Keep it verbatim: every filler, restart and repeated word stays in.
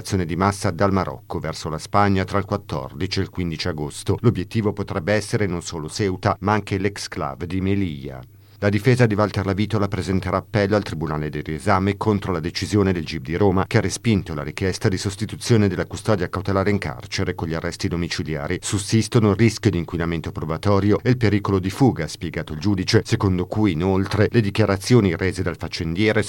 un'evacuazione di massa dal Marocco verso la Spagna tra il quattordici e il quindici agosto. L'obiettivo potrebbe essere non solo Ceuta, ma anche l'exclave di Melilla. La difesa di Walter Lavitola presenterà appello al Tribunale del Riesame contro la decisione del G I P di Roma, che ha respinto la richiesta di sostituzione della custodia cautelare in carcere con gli arresti domiciliari. Sussistono il rischio di inquinamento probatorio e il pericolo di fuga, ha spiegato il giudice, secondo cui inoltre le dichiarazioni rese dal faccendiere